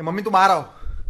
Mummy તું બહાર આવ.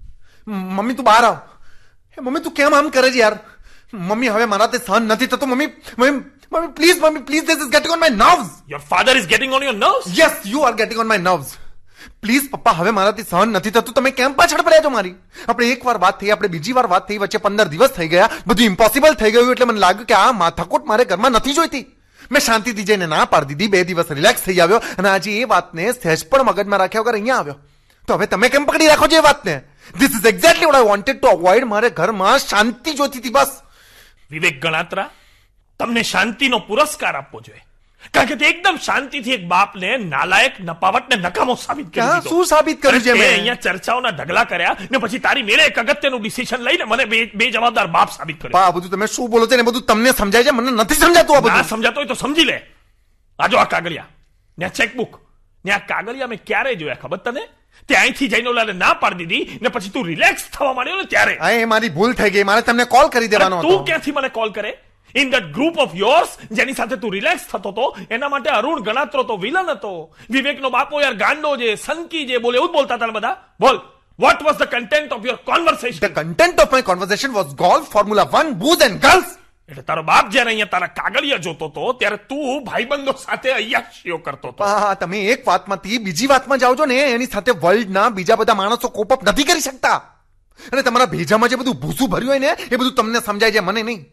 મમ્મી તું બહાર આવ. મમ્મી તું કેમ આમ કરે છે યાર? મમ્મી હવે મારાથી સહન નથી થતું. Mummy please this is getting on my nerves. Your father is getting on your nerves? Yes, you are getting on my nerves. Please પપ્પા હવે મારાથી સહન નથી થતું. તમે કેમ પાછળ પડ્યા છો મારી? આપણે એક વાર વાત થઈ, આપણે બીજી વાર વાત થઈ, વચ્ચે 15 દિવસ થઈ ગયા, બધું ઇમ્પોસિબલ થઈ ગયું. એટલે મને લાગ્યું કે આ માથાકોટ મારે ઘરમાં નથી જોઈતી. મેં શાંતિથી જઈને ના પાડી દીધી. 2 દિવસ રિલેક્સ થઈ આવ્યો અને આજે એ વાતને સહેજ પણ મગજમાં રાખ્યા વગર અહીંયા આવ્યો. તો હવે તમે કેમ પકડી રાખો છો એ વાતને? This is exactly what I wanted to avoid. મારે ઘરમાં શાંતિ જોઈતી હતી બસ. વિવેક ગણાત્રા, તમને શાંતિનો પુરસ્કાર આપવો જોઈએ, કારણ કે તે એકદમ શાંતિથી એક બાપને નાલાયક, નપાવટ ને નકામો સાબિત કરી દીધો. શું સાબિત કર્યું છે? મેં અહીંયા ચર્ચાઓના ઢગલા કર્યા ને પછી તારી મેળે એક અગત્યનું ડિસિઝન લઈને મને બે જવાબદાર બાપ સાબિત કર્યો. આ બધું તમે શું બોલો છો ને બધું તમને સમજાય છે? મને નથી સમજાતું. આ બધું સમજાતો હોય તો સમજી લે. આ જો આ કાગળિયા ને આ ચેકબુક ને આ કાગળિયા મેં ક્યારે જોયા ખબર તને? તે અહીંથી જઈને ઓલાને ના પાડી દીધી ને પછી તું રિલેક્સ થવા માંડ્યો ને ત્યારે. એ મારી ભૂલ થઈ ગઈ. મારે તમને કોલ કરી દેવાનો હતો. તું ક્યાંથી મને કોલ કરે? In that group of yours જેની સાથે તું રિલેક્સ થતો હતો એના માટે અરુણ ગણાત્રો તો વિલન હતો. વિવેકનો બાપો યાર ગાંડો છે, સંકી છે, બોલે એવું જ બોલતા હતા બધા. બોલ, what was the content of your conversation? The content of my conversation was golf, Formula 1, booze and girls. એટલે તારો બાપ જયારે અહીંયા તારા કાગળિયા જોતો હતો ત્યારે તું ભાઈબંધો સાથે અય્યાશીઓ કરતો હતો. હા, તમે એક વાતમાંથી બીજી વાતમાં જાઓ છો ને એની સાથે વર્લ્ડના બીજા બધા માણસો કોપ અપ નથી કરી શકતા. અને તમારા ભેજામાં જે બધું ભૂસું ભર્યું હોય ને એ બધું તમને સમજાય છે, મને નહીં.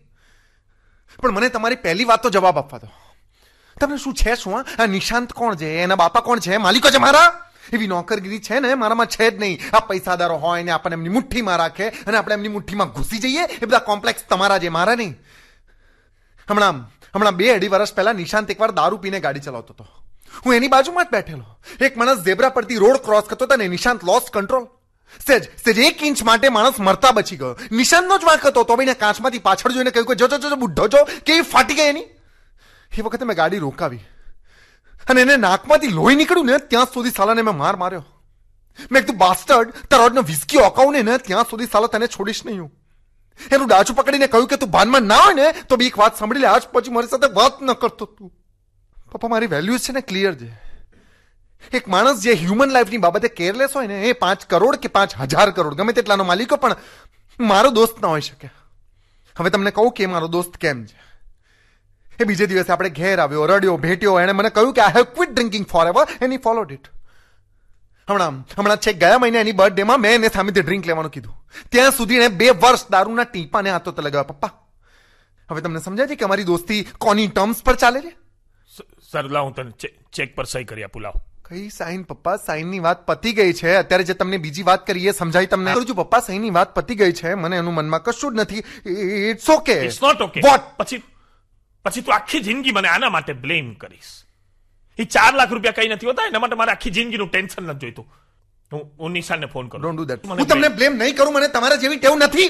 પણ મને તમારી પહેલી વાત તો જવાબ આપવા દો. તમને શું છે? શું આ નિશાંત કોણ છે? એના બાપા કોણ છે? માલિકો છે મારા? એવી નોકરગીરી છે ને મારામાં છે જ નહીં. આ પૈસાદારો હોય ને આપણને એમની મુઠ્ઠીમાં રાખે અને આપણે એમની મુઠ્ઠીમાં ઘૂસી જઈએ, એ બધા કોમ્પ્લેક્સ તમારા છે, મારા નહીં. હમણાં 2-2.5 વર્ષ પહેલા નિશાંત એકવાર દારૂ પીને ગાડી ચલાવતો હતો. હું એની બાજુમાં જ બેઠેલો. એક માણસ ઝેબ્રા પરથી રોડ ક્રોસ કરતો હતો ને નિશાંત લોસ્ટ કંટ્રોલ. સેજ 1 ઇંચ માટે માણસ મરતા બચી ગયો. નિશાંતનો જ વાંક હતો. તો ભાઈને કાચમાંથી પાછળ જોઈને કહ્યું કે જો બુઢ્ઢો છો, કેવી ફાટી ગઈ એની. એ વખતે મેં ગાડી રોકાવી અને એને નાકમાંથી લોહી નીકળ્યું ને ત્યાં સુધી સાલાને મેં માર્યો. મેં કીધું બાસ્ટર્ડ, તારોડનો વિસ્કી ઓકાવું ને ત્યાં સુધી સાલા તને છોડીશ નહીં. હું એનું ડાચું પકડીને કહ્યું કે તું ભાનમાં ના હોય ને તો બી એક વાત સાંભળી લે, આજ પછી મારી સાથે વાત ન કરતો તું. પપ્પા, મારી વેલ્યુઝ છે ને ક્લિયર છે. એક માણસ જે હ્યુમન લાઈફની બાબતે કેરલેસ હોય ને એ 5 કરોડ કે 5,000 કરોડ ગમે તેટલાનો માલિકો પણ મારો દોસ્ત ના હોઈ શકે. હવે તમને કહું કે મારો દોસ્ત કેમ છે. એ બીજે દિવસે આપણે ઘેર આવ્યો, રડ્યો, ભેટ્યો. એણે મને કહ્યું કે I have quit drinking four ever and he followed it. હમણાં છેક ગયા મહિને એની બર્થડેમાં મેં એને સામેથી ડ્રિંક લેવાનું કીધું. ત્યાં સુધી એને 2 વર્ષ દારૂના ટીપાને હાથો તો લગાવ્યા. પપ્પા, હવે તમને સમજાય છે કે અમારી દોસ્તી કોની ટર્મ્સ પર ચાલે છે? સર, લાવ હું તને ચેક પર સહી કરી આપું. લાવ. કઈ સાઈન પપ્પા? સાઈનની વાત પતી ગઈ છે. અત્યારે જે તમને બીજી વાત કરી એ સમજાય તમને? કરું છું પપ્પા, સાઈનની વાત પતી ગઈ છે. મને એનું મનમાં કશું જ નથી. It's okay. It's not okay. Vote? પછી તું આખી જિંદગી મને આના માટે બ્લેમ કરીશ. એ 4 લાખ રૂપિયા કઈ નથી હોતા. એના માટે મારે આખી જિંદગીનું ટેન્શન નથી જોઈતું. હું નિશાનને ફોન કરું. Don't do that. હું તમને બ્લેમ નહીં કરું. મને તમારા જેવી ટેવ નથી.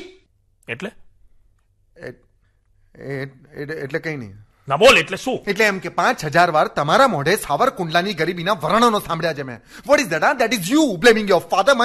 એટલે કઈ નહીં. ના બોલ. એટલે શું? એટલે એમ કે 5,000 વાર તમારા મોઢે સાવરકુંડલાની ગરીબીના વર્ણનો સાંભળ્યા છે મેં. What is that? That is you blaming your father.